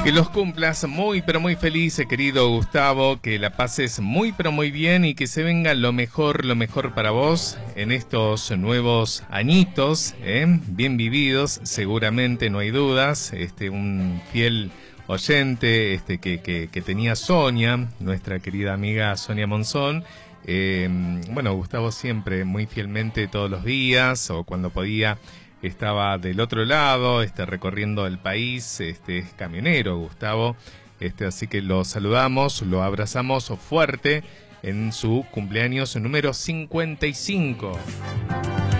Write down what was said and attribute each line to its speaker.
Speaker 1: Que los cumplas muy pero muy feliz, querido Gustavo, que la pases muy pero muy bien y que se venga lo mejor para vos en estos nuevos añitos, bien vividos, seguramente, no hay dudas. Un fiel oyente que tenía Sonia, nuestra querida amiga Sonia Monzón. Bueno, Gustavo siempre muy fielmente todos los días o cuando podía estaba del otro lado, recorriendo el país, es camionero Gustavo, así que lo saludamos, lo abrazamos fuerte en su cumpleaños número 55.